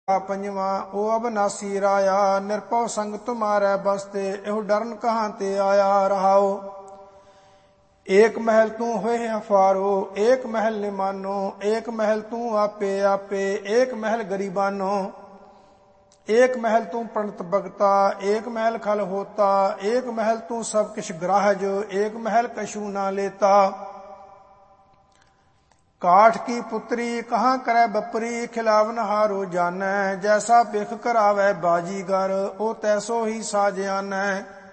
पंजवा ओ अबनासी राया, निरपौ संग तुम्हारे बसते, एहो डरन कहाँ ते आया। रहाओ एक महल तू होए अफारो, एक महल निमानो, एक महल तू आपे आपे, एक महल गरीबानो, एक महल तू प्रणत बगता, एक महल खल होता, एक महल तू सब किश ग्राहज, एक महल कशु ना लेता। काठ की पुत्री कहाँ करे बपरी, खिलावन हारो जानै, जैसा पिख करावे बाजीगर, ओ तैसो ही साजयानै।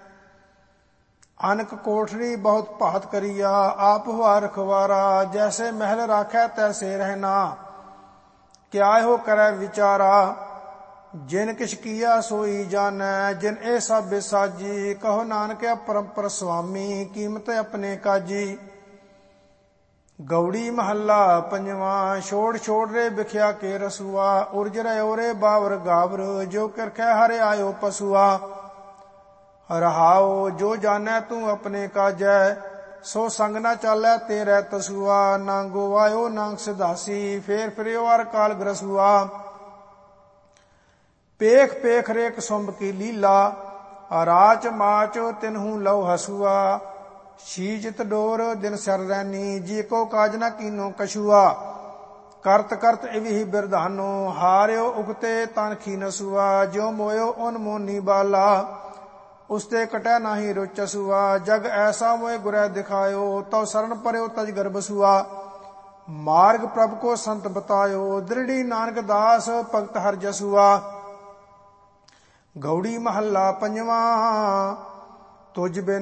अनक कोठरी बहुत भात करिया, आप हुआ रखवारा, जैसे महल राखै तैसे रहना, क्या हो करे विचारा। जिन किछ किया सोई जानै, जिन ए सब बेसाजी, कहो नानक परम्पर स्वामी, कीमत अपने काजी। गौड़ी महला पंजवा, छोड़ छोड़ रे बिख्या के रसुआ, उर्ज रे ओरे बावर गावर, जो करखे हरे आयो पसुआ। रहाओ जो जानै तू अपने काजै, सो संग न चालै तेरे तसुआ। नांगो आयो नांग सिधासी, फेर फिरियो अर काल ग्रसुआ। पेख पेख रे कसुंभ की लीला, राच माच तिन्हू लव हसुआ। शीजत डोर दिन सर रैनी, जी को काज न कीनो कछुआ। करत करत इवहि बिरधानो, हार्यो उगते तन खीनसुआ। ज्यो मोयो उन मोनी बाला, उसते कटै नाही रुचसुआ। जग ऐसा मोए गुरै दिखायो, तव शरण पर्यो तज गर्भसुआ। मार्ग प्रभ को संत बतायो, दृढ़ी नानक दास भगत हर जसुआ। गौड़ी महला पंजवा, तुझ बिन